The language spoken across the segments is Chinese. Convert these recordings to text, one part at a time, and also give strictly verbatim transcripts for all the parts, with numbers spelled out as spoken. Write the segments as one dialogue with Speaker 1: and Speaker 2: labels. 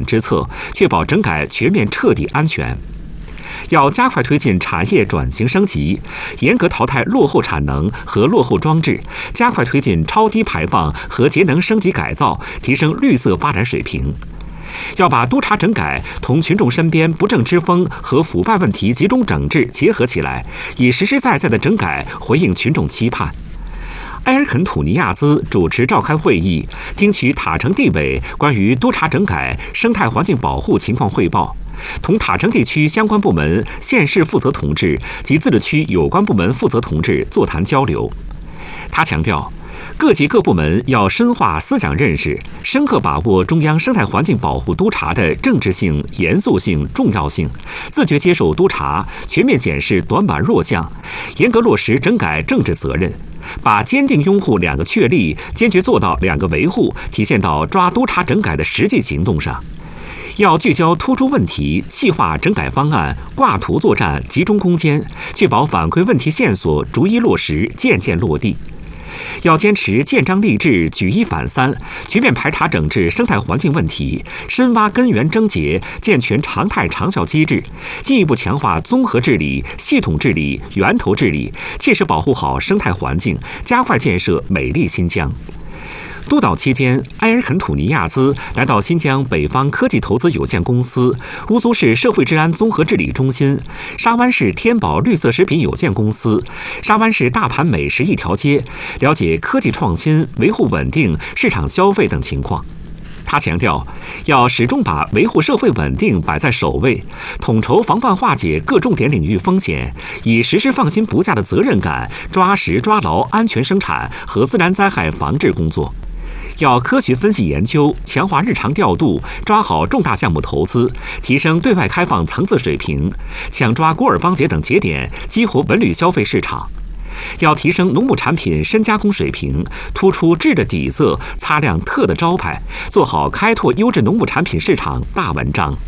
Speaker 1: 之策，确保整改全面彻底安全。要加快推进产业转型升级，严格淘汰落后产能和落后装置，加快推进超低排放和节能升级改造，提升绿色发展水平。要把督查整改同群众身边不正之风和腐败问题集中整治结合起来，以实实在在的整改回应群众期盼。埃尔肯土尼亚兹主持召开会议，听取塔城地委关于督查整改生态环境保护情况汇报，同塔城地区相关部门、县市负责同志及自治区有关部门负责同志座谈交流。他强调，各级各部门要深化思想认识，深刻把握中央生态环境保护督查的政治性、严肃性、重要性，自觉接受督查，全面检视短板弱项，严格落实整改政治责任，把坚定拥护两个确立、坚决做到两个维护体现到抓督查整改的实际行动上。要聚焦突出问题，细化整改方案，挂图作战，集中攻坚，确保反馈问题线索逐一落实，件件落地。要坚持建章立制、举一反三，全面排查整治生态环境问题，深挖根源症结，健全常态长效机制，进一步强化综合治理、系统治理、源头治理，切实保护好生态环境，加快建设美丽新疆。督导期间，埃尔肯土尼亚兹来到新疆北方科技投资有限公司、乌苏市社会治安综合治理中心、沙湾市天宝绿色食品有限公司、沙湾市大盘美食一条街，了解科技创新、维护稳定、市场消费等情况。他强调，要始终把维护社会稳定摆在首位，统筹防范化解各重点领域风险，以实施放心不下的责任感，抓实抓牢安全生产和自然灾害防治工作。要科学分析研究，强化日常调度，抓好重大项目投资，提升对外开放层次水平，抢抓古尔邦节等节点，激活文旅消费市场。要提升农牧产品深加工水平，突出质的底色，擦亮特的招牌，做好开拓优质农牧产品市场大文章。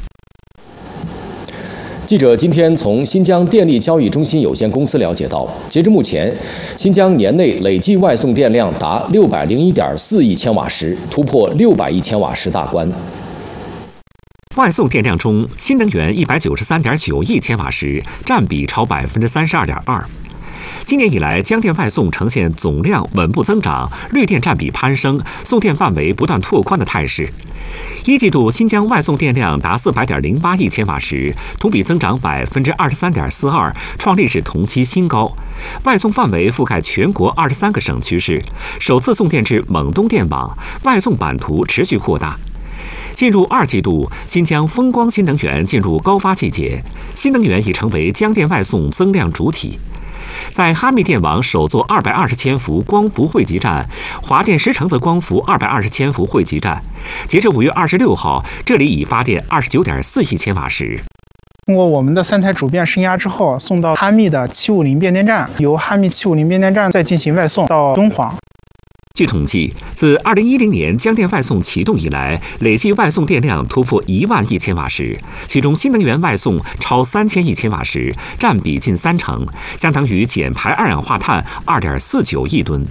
Speaker 2: 记者今天从新疆电力交易中心有限公司了解到，截至目前，新疆年内累计外送电量达六百零一点四亿千瓦时，突破六百亿千瓦时大关。
Speaker 1: 外送电量中，新能源一百九十三点九亿千瓦时，占比超百分之三十二点二。今年以来，江电外送呈现总量稳步增长、绿电占比攀升、送电范围不断拓宽的态势。一季度新疆外送电量达四百点零八亿千瓦时，同比增长百分之二十三点四二，创历史同期新高。外送范围覆盖全国二十三个省区市，首次送电至蒙东电网，外送版图持续扩大。进入二季度，新疆风光新能源进入高发季节，新能源已成为江电外送增量主体。在哈密电网首座二百二十千伏光伏汇集站，华电石城则光伏二百二十千伏汇集站。截至五月二十六号，这里已发电二十九点四亿千瓦时。
Speaker 3: 通过我们的三台主变升压之后，送到哈密的七五零变电站，由哈密七五零变电站再进行外送到敦煌。
Speaker 1: 据统计，自二零一零年江电外送启动以来，累计外送电量突破一万亿千瓦时，其中新能源外送超三千亿千瓦时，占比近三成，相当于减排二氧化碳二点四九亿吨。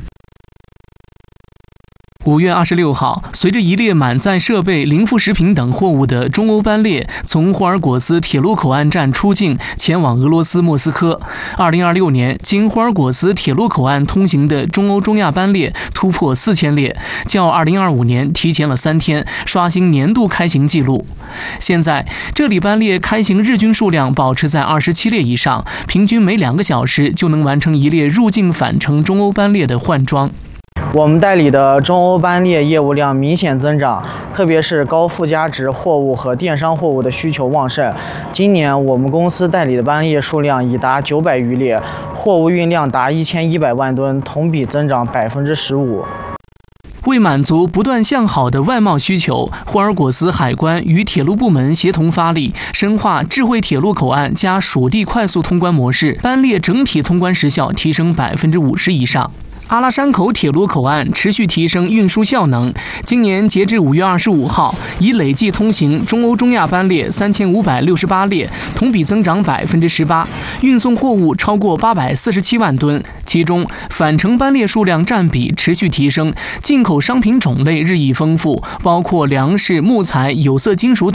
Speaker 4: 五月二十六号，随着一列满载设备、零副食品等货物的中欧班列从霍尔果斯铁路口岸站出境，前往俄罗斯莫斯科。二零二六年，经霍尔果斯铁路口岸通行的中欧中亚班列突破四千列，较二零二五年提前了三天，刷新年度开行记录。现在，这里班列开行日均数量保持在二十七列以上，平均每两个小时就能完成一列入境返程中欧班列的换装。
Speaker 5: 我们代理的中欧班列业务量明显增长，特别是高附加值货物和电商货物的需求旺盛。今年我们公司代理的班列数量已达九百余列，货物运量达一千一百万吨，同比增长百分之十五。
Speaker 4: 为满足不断向好的外贸需求，霍尔果斯海关与铁路部门协同发力，深化智慧铁路口岸加属地快速通关模式，班列整体通关时效提升百分之五十以上。阿拉山口铁路口岸持续提升运输效能，今年截至五月二十五号，已累计通行中欧中亚班列三千五百六十八列，同比增长百分之十八，运送货物超过八百四十七万吨。其中，返程班列数量占比持续提升，进口商品种类日益丰富，包括粮食、木材、有色金属等。